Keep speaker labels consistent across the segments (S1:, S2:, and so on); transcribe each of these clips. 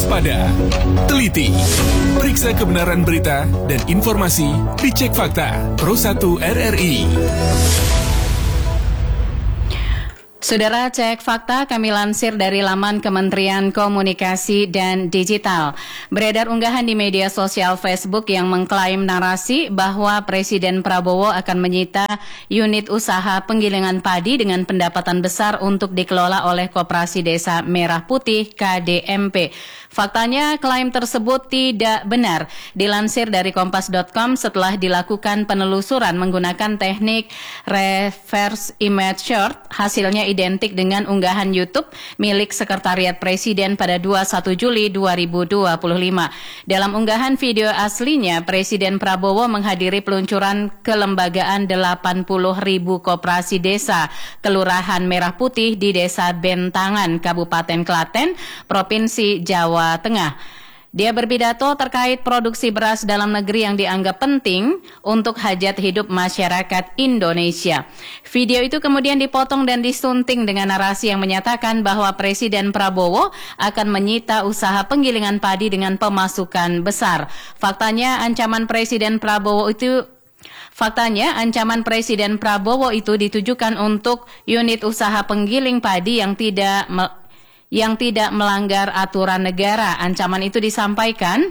S1: Waspada, teliti, periksa kebenaran berita dan informasi, dicek fakta. Pro 1 RRI.
S2: Saudara, cek fakta kami lansir dari laman Kementerian Komunikasi dan Digital. Beredar unggahan di media sosial Facebook yang mengklaim narasi bahwa Presiden Prabowo akan menyita unit usaha penggilingan padi dengan pendapatan besar untuk dikelola oleh Koperasi Desa Merah Putih KDMP. Faktanya, klaim tersebut tidak benar. Dilansir dari Kompas.com setelah dilakukan penelusuran menggunakan teknik reverse image search, hasilnya identik dengan unggahan YouTube milik Sekretariat Presiden pada 21 Juli 2025. Dalam unggahan video aslinya, Presiden Prabowo menghadiri peluncuran kelembagaan 80.000 koperasi desa Kelurahan Merah Putih di Desa Bentangan, Kabupaten Klaten, Provinsi Jawa Tengah. Dia berpidato terkait produksi beras dalam negeri yang dianggap penting untuk hajat hidup masyarakat Indonesia. Video itu kemudian dipotong dan disunting dengan narasi yang menyatakan bahwa Presiden Prabowo akan menyita usaha penggilingan padi dengan pemasukan besar. Faktanya, ancaman Presiden Prabowo itu ditujukan untuk unit usaha penggiling padi yang tidak melanggar aturan negara. Ancaman itu disampaikan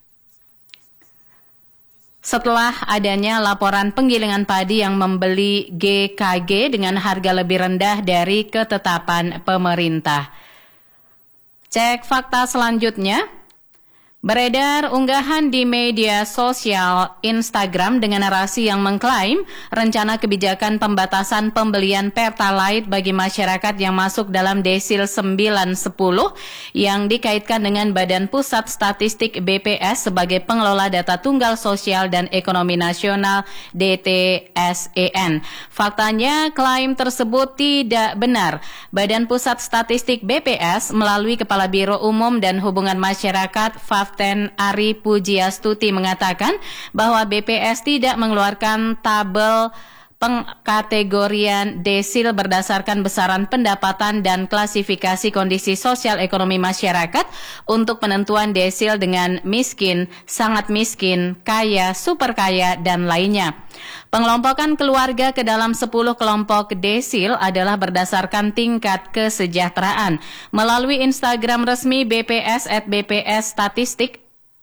S2: setelah adanya laporan penggilingan padi yang membeli GKG dengan harga lebih rendah dari ketetapan pemerintah. Cek fakta selanjutnya. Beredar unggahan di media sosial Instagram dengan narasi yang mengklaim rencana kebijakan pembatasan pembelian Pertalite bagi masyarakat yang masuk dalam desil 910 yang dikaitkan dengan Badan Pusat Statistik BPS sebagai pengelola data tunggal sosial dan ekonomi nasional DTSEN. Faktanya, klaim tersebut tidak benar. Badan Pusat Statistik BPS melalui Kepala Biro Umum dan Hubungan Masyarakat Ari Pujiastuti mengatakan bahwa BPS tidak mengeluarkan tabel pengkategorian desil berdasarkan besaran pendapatan dan klasifikasi kondisi sosial ekonomi masyarakat untuk penentuan desil dengan miskin, sangat miskin, kaya, super kaya, dan lainnya. Pengelompokan keluarga ke dalam 10 kelompok desil adalah berdasarkan tingkat kesejahteraan. Melalui Instagram resmi BPS @BPS Statistik,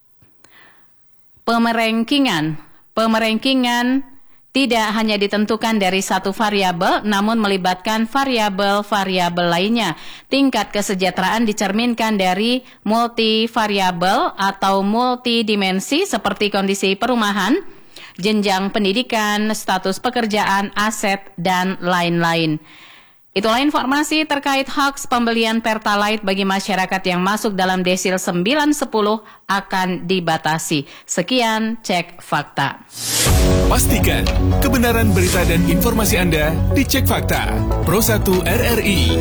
S2: Pemerengkingan tidak hanya ditentukan dari satu variabel, namun melibatkan variabel-variabel lainnya. Tingkat kesejahteraan dicerminkan dari multivariabel atau multidimensi seperti kondisi perumahan, jenjang pendidikan, status pekerjaan, aset, dan lain-lain. Itulah informasi terkait hoaks pembelian Pertalite bagi masyarakat yang masuk dalam desil 910 akan dibatasi. Sekian cek fakta.
S1: Pastikan kebenaran berita dan informasi Anda dicek fakta. Pro 1 RRI.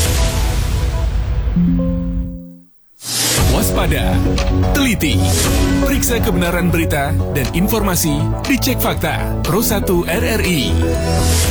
S1: Waspada, teliti, periksa kebenaran berita dan informasi, dicek fakta. Pro 1 RRI.